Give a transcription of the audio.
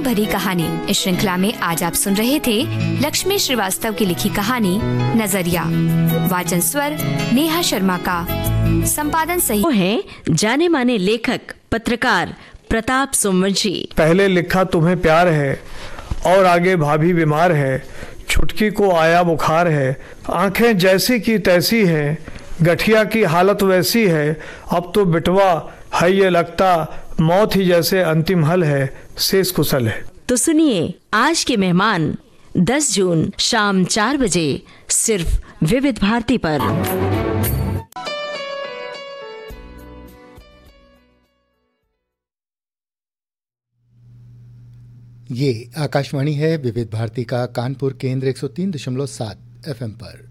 भरी कहानी। इस श्रृंखला में आज आप सुन रहे थे लक्ष्मी श्रीवास्तव की लिखी कहानी नजरिया। वाचन स्वर नेहा शर्मा का, संपादन सही वो है जाने माने लेखक पत्रकार प्रताप सोमवंशी। पहले लिखा तुम्हें प्यार है और आगे भाभी बीमार है, छुटकी को आया बुखार है, आंखें जैसी की तैसी है, गठिया की हालत वैसी है, अब तो बिटवा है ये लगता मौत ही जैसे अंतिम हल है, शेष कुशल है। तो सुनिए आज के मेहमान 10 जून शाम 4 बजे सिर्फ विविध भारती पर। ये आकाशवाणी है विविध भारती का कानपुर केंद्र 103.7 FM पर।